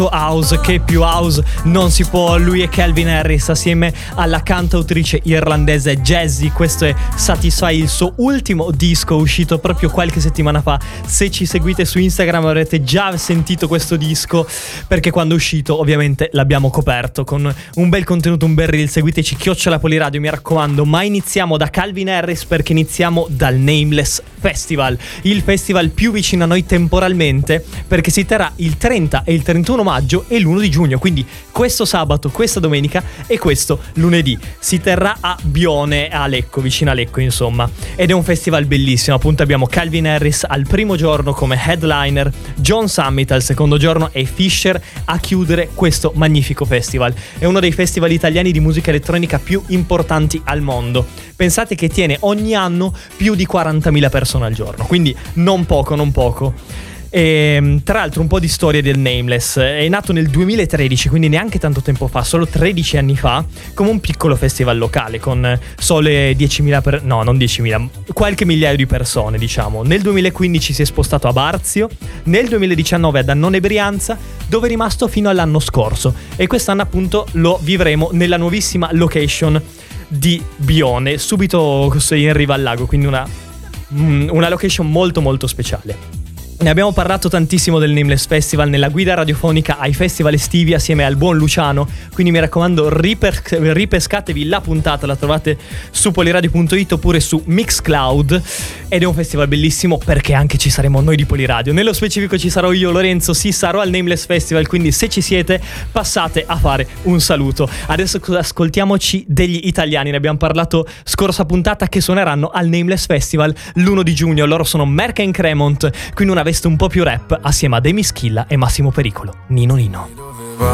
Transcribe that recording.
house, che più house non si può. Lui è Calvin Harris assieme alla cantautrice irlandese Jazzy. Questo è Satisfy, il suo ultimo disco uscito proprio qualche settimana fa. Se ci seguite su Instagram avrete già sentito questo disco, perché quando è uscito ovviamente l'abbiamo coperto con un bel contenuto, un bel reel. Seguiteci @Poliradio, mi raccomando. Ma iniziamo da Calvin Harris, perché iniziamo dal Nameless Festival, il festival più vicino a noi temporalmente, perché si terrà il 30 e il 31 maggio e l'1 di giugno, quindi questo sabato, questa domenica e questo lunedì. Si terrà a Bione, a Lecco, vicino a Lecco insomma, ed è un festival bellissimo. Appunto abbiamo Calvin Harris al primo giorno come headliner, John Summit al secondo giorno e Fisher a chiudere questo magnifico festival. È uno dei festival italiani di musica elettronica più importanti al mondo. Pensate che tiene ogni anno più di 40.000 persone al giorno, quindi non poco, non poco. E, tra l'altro, un po' di storia del Nameless. È nato nel 2013, quindi neanche tanto tempo fa, solo 13 anni fa, come un piccolo festival locale con sole 10.000 no, non 10.000, qualche migliaio di persone, diciamo. Nel 2015 si è spostato a Barzio, nel 2019 ad Annone Brianza, dove è rimasto fino all'anno scorso, e quest'anno appunto lo vivremo nella nuovissima location di Bione, subito in riva al lago, quindi una location molto molto speciale. Ne abbiamo parlato tantissimo del Nameless Festival nella guida radiofonica ai festival estivi assieme al buon Luciano, quindi mi raccomando ripescatevi la puntata, la trovate su poliradio.it oppure su Mixcloud, ed è un festival bellissimo perché anche ci saremo noi di Poliradio. Nello specifico ci sarò io, Lorenzo, sì, sarò al Nameless Festival, quindi se ci siete passate a fare un saluto. Adesso ascoltiamoci degli italiani, ne abbiamo parlato scorsa puntata, che suoneranno al Nameless Festival l'1 di giugno. Loro sono Merck & Cremont, quindi una veste un po' più rap assieme a Demi Schilla e Massimo Pericolo. Nino Nino.